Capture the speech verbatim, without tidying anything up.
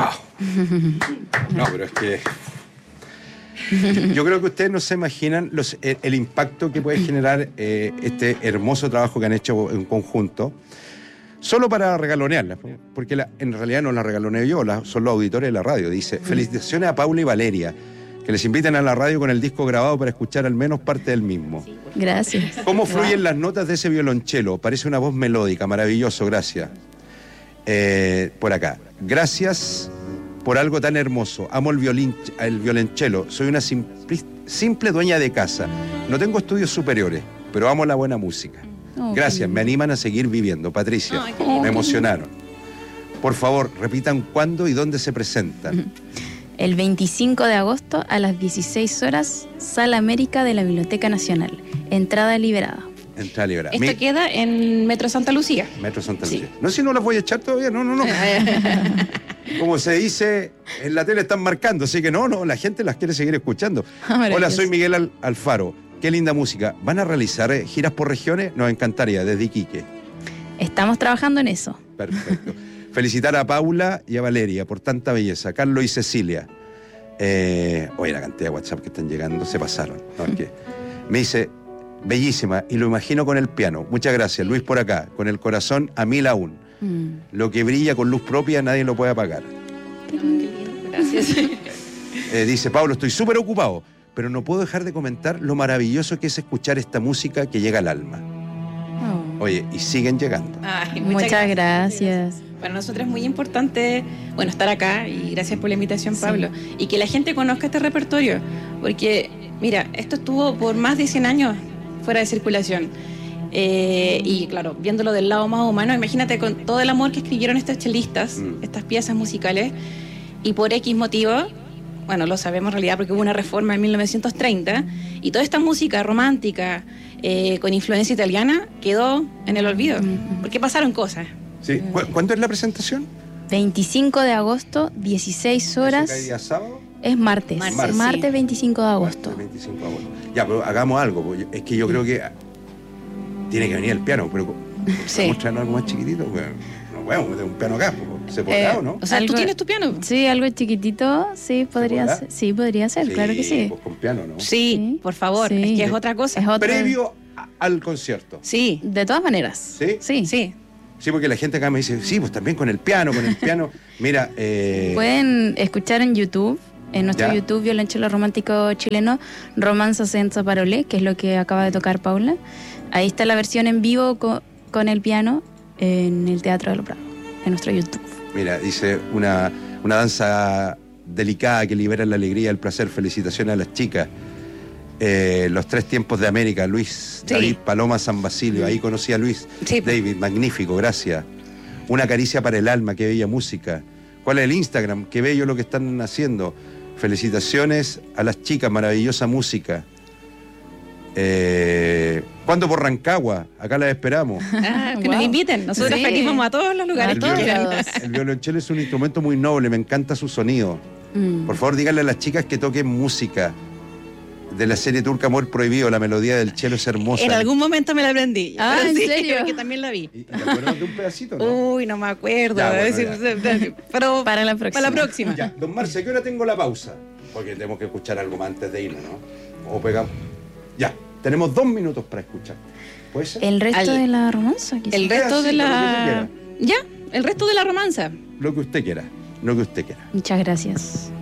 Wow. No, pero es que... Yo creo que ustedes no se imaginan los, el, el impacto que puede generar eh, este hermoso trabajo que han hecho en conjunto, solo para regalonearla, porque la, en realidad no la regaloneo yo, la, son los auditores de la radio. Dice, felicitaciones a Paula y Valeria, que les inviten a la radio con el disco grabado para escuchar al menos parte del mismo. Gracias. ¿Cómo fluyen las notas de ese violonchelo? Parece una voz melódica, maravilloso, gracias. Eh, por acá, gracias por algo tan hermoso. Amo el, violín, el violonchelo. Soy una simple, simple dueña de casa. No tengo estudios superiores, pero amo la buena música. Oh, gracias, me animan a seguir viviendo. Patricia, Ay, qué me emocionaron. Por favor, repitan cuándo y dónde se presentan. El veinticinco de agosto a las dieciséis horas, Sala América de la Biblioteca Nacional. Entrada liberada. Entrada liberada. Esto Mi... queda en Metro Santa Lucía. Metro Santa Sí. Lucía. No, si no las voy a echar todavía, no, no, no. Como se dice, en la tele están marcando, así que no, no, la gente las quiere seguir escuchando. Hola, soy Miguel Al- Alfaro. Qué linda música. ¿Van a realizar eh, giras por regiones? Nos encantaría, desde Iquique. Estamos trabajando en eso. Perfecto. Felicitar a Paula y a Valeria por tanta belleza. Carlos y Cecilia. Eh, oye, la cantidad de WhatsApp que están llegando se pasaron. No, es que me dice, bellísima, y lo imagino con el piano. Muchas gracias. Luis por acá, con el corazón a mil aún. Mm. Lo que brilla con luz propia nadie lo puede apagar. Gracias. Eh, dice Pablo, estoy súper ocupado, pero no puedo dejar de comentar lo maravilloso que es escuchar esta música que llega al alma. Oh. Oye, y siguen llegando. Ay, Muchas, muchas gracias. Para nosotros es muy importante, bueno, estar acá y gracias por la invitación, Sí. Pablo. Y que la gente conozca este repertorio, porque, mira, esto estuvo por más de cien años fuera de circulación. Eh, y claro, viéndolo del lado más humano, imagínate con todo el amor que escribieron estos chelistas, Mm. estas piezas musicales, y por X motivo, bueno, lo sabemos en realidad porque hubo una reforma en mil novecientos treinta, y toda esta música romántica, eh, con influencia italiana, quedó en el olvido, Mm. porque pasaron cosas. ¿Sí? ¿Cu- ¿Cuándo es la presentación? veinticinco de agosto, dieciséis horas. ¿Eso cae día sábado? Es martes. Martes, Martes, sí. veinticinco de agosto. El veinticinco de agosto. Ya, pero hagamos algo, porque es que yo creo que tiene que venir el piano, pero Sí. ¿podemos traer algo más chiquitito? Bueno, no podemos meter un piano acá, pues, ¿se podrá Eh, o no? O sea, Algo- ¿tú tienes tu piano? Sí, algo chiquitito, sí, podría podrá? ser. Sí, podría ser, claro que sí. Pues con piano, ¿no? Sí, Sí. por favor, Sí. es que es otra cosa. Es otro. Previo a- al concierto. Sí, De todas maneras. ¿Sí? Sí. sí. Sí, porque la gente acá me dice, sí, pues también con el piano, con el piano. Mira, eh, Pueden escuchar en YouTube, en nuestro Ya. YouTube Violonchelo Romántico Chileno, Romanza Senza Parole, que es lo que acaba de tocar Paula. Ahí está la versión en vivo co- con el piano en el Teatro de los Prados, en nuestro YouTube. mira, dice una, una danza delicada que libera la alegría, el placer. Felicitaciones a las chicas. Eh, los tres tiempos de América, Luis, Sí. David, Paloma, San Basilio. Ahí conocí a Luis. Sí. David, magnífico, gracias. Una caricia para el alma, qué bella música. ¿Cuál es el Instagram? Qué bello lo que están haciendo. Felicitaciones a las chicas, maravillosa música. Eh, ¿Cuándo por Rancagua? Acá las esperamos. Ah, que Wow. nos inviten. Nosotros Sí. feliz vamos a todos los lugares A El, que todos quieran. lados. el violonchelo es un instrumento muy noble, me encanta su sonido. Mm. Por favor, díganle a las chicas que toquen música de la serie turca Amor Prohibido. La melodía del cello es hermosa. En algún momento me la aprendí. Ah, pero ¿en sí, serio? porque también la vi. ¿Y, y te acuerdas de un pedacito, no? Uy, no me acuerdo. Ya, bueno, Sí, ya. sí, pero Para la próxima. Para la próxima. Ya, don Marce, ¿a qué hora tengo la pausa? Porque tenemos que escuchar algo más antes de irnos, ¿no? O pegamos. Ya, tenemos dos minutos para escuchar. ¿Puede ser? El resto Al- de la romanza, quizás. El resto de pedacito, la... lo que Ya, el resto de la romanza. Lo que usted quiera, lo que usted quiera. Muchas gracias.